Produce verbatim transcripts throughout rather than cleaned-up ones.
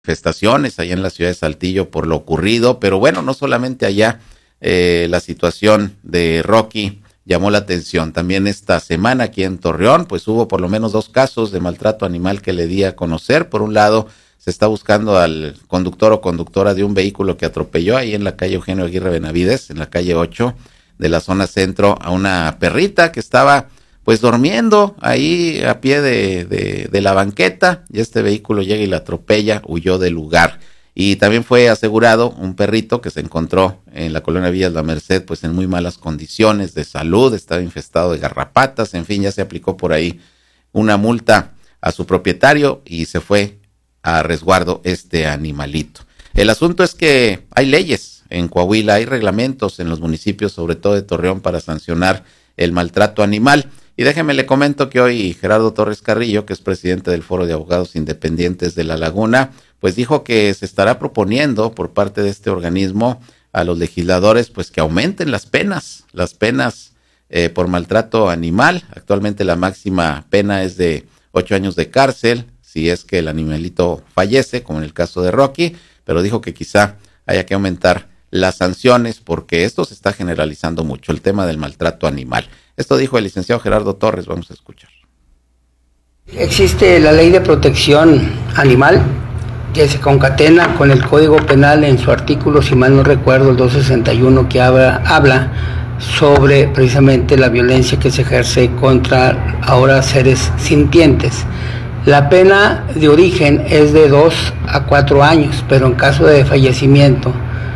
manifestaciones allá en la ciudad de Saltillo por lo ocurrido, pero bueno, no solamente allá, eh, la situación de Rocky llamó la atención. También esta semana aquí en Torreón, pues hubo por lo menos dos casos de maltrato animal que le di a conocer. Por un lado, se está buscando al conductor o conductora de un vehículo que atropelló ahí en la calle Eugenio Aguirre Benavides, en la calle ocho de la zona centro, a una perrita que estaba pues durmiendo ahí a pie de, de, de la banqueta, y este vehículo llega y la atropella, huyó del lugar. Y también fue asegurado un perrito que se encontró en la colonia Villas La Merced, pues en muy malas condiciones de salud, estaba infestado de garrapatas, en fin, ya se aplicó por ahí una multa a su propietario y se fue a resguardo este animalito. El asunto es que hay leyes en Coahuila, hay reglamentos en los municipios, sobre todo de Torreón, para sancionar el maltrato animal. Y déjeme le comento que hoy Gerardo Torres Carrillo, que es presidente del Foro de Abogados Independientes de La Laguna, pues dijo que se estará proponiendo por parte de este organismo a los legisladores pues que aumenten las penas, las penas eh, por maltrato animal. Actualmente la máxima pena es de ocho años de cárcel si es que el animalito fallece, como en el caso de Rocky, pero dijo que quizá haya que aumentar las sanciones porque esto se está generalizando mucho, el tema del maltrato animal. Esto dijo el licenciado Gerardo Torres, vamos a escuchar. Existe la Ley de Protección Animal que se concatena con el Código Penal en su artículo, si mal no recuerdo, el doscientos sesenta y uno, que habla, habla sobre precisamente la violencia que se ejerce contra ahora seres sintientes. La pena de origen es de dos a cuatro años, pero en caso de fallecimiento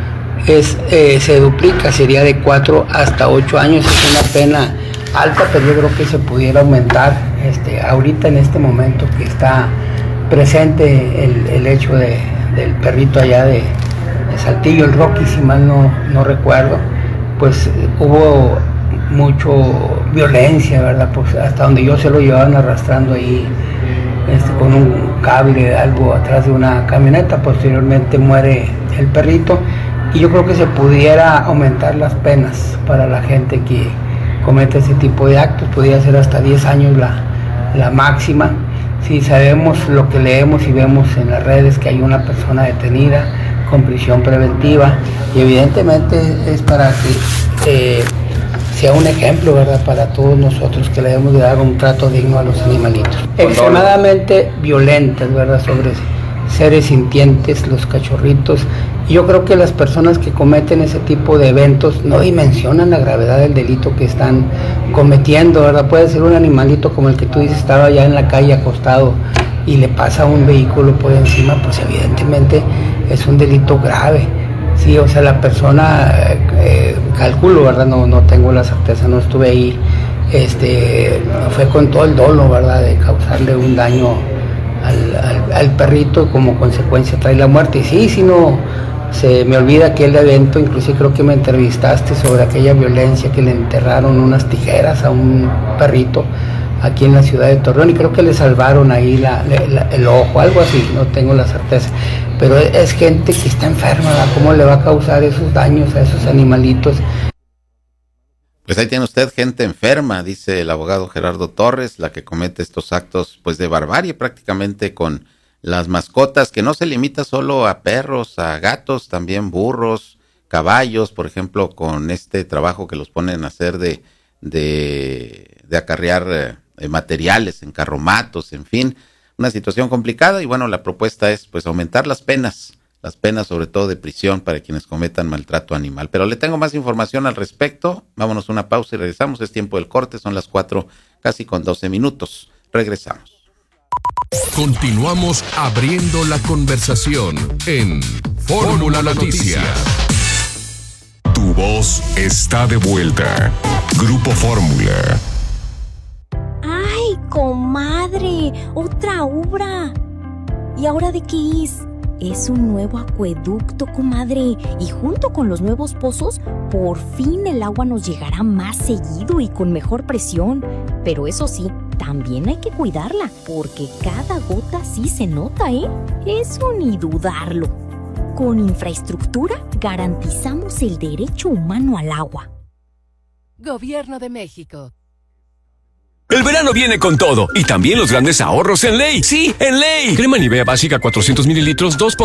es eh, se duplica, sería de cuatro hasta ocho años. Es una pena alta, pero yo creo que se pudiera aumentar este, ahorita en este momento que está presente el, el hecho de, del perrito allá de, de Saltillo, el Rocky, si mal no, no recuerdo, pues hubo mucho violencia, ¿verdad? Pues hasta donde yo se lo llevaban arrastrando ahí este, con un cable, algo atrás de una camioneta. Posteriormente muere el perrito y yo creo que se pudiera aumentar las penas para la gente que comete ese tipo de actos. Podría ser hasta diez años la, la máxima. Si sabemos lo que leemos y vemos en las redes, que hay una persona detenida con prisión preventiva, y evidentemente es para que eh, sea un ejemplo, ¿verdad?, para todos nosotros, que le debemos de dar un trato digno a los animalitos. Extremadamente violentas, ¿verdad?, sobre seres sintientes, los cachorritos. Y yo creo que las personas que cometen ese tipo de eventos no dimensionan la gravedad del delito que están cometiendo, ¿verdad? Puede ser un animalito como el que tú dices, estaba allá en la calle acostado y le pasa un vehículo por encima, pues evidentemente es un delito grave. Sí, o sea, la persona, eh, calculo, ¿verdad? No, no tengo la certeza, no estuve ahí, este, fue con todo el dolo, ¿verdad?, de causarle un daño al, al, al perrito, como consecuencia trae la muerte. Y sí, si no se me olvida aquel evento, inclusive creo que me entrevistaste sobre aquella violencia que le enterraron unas tijeras a un perrito aquí en la ciudad de Torreón, y creo que le salvaron ahí la, la, el ojo, algo así, no tengo la certeza, pero es, es gente que está enferma, ¿verdad? ¿Cómo le va a causar esos daños a esos animalitos? Pues ahí tiene usted gente enferma, dice el abogado Gerardo Torres, la que comete estos actos pues de barbarie prácticamente con las mascotas, que no se limita solo a perros, a gatos, también burros, caballos, por ejemplo, con este trabajo que los ponen a hacer de, de, de acarrear eh, materiales en carromatos, en fin, una situación complicada. Y bueno, la propuesta es pues aumentar las penas, las penas sobre todo de prisión para quienes cometan maltrato animal. Pero le tengo más información al respecto. Vámonos a una pausa y regresamos. Es tiempo del corte, son las cuatro casi con doce minutos. Regresamos. Continuamos abriendo la conversación en Fórmula Noticias. Tu voz está de vuelta. Grupo Fórmula. ¡Ay, comadre! ¡Otra obra! ¿Y ahora de qué es? Es un nuevo acueducto, comadre. Y junto con los nuevos pozos, por fin el agua nos llegará más seguido y con mejor presión. Pero eso sí, también hay que cuidarla, porque cada gota sí se nota, ¿eh? Eso ni dudarlo. Con infraestructura garantizamos el derecho humano al agua. Gobierno de México. El verano viene con todo y también los grandes ahorros en Ley. Sí, en Ley. Crema Nivea básica cuatrocientos mililitros, dos por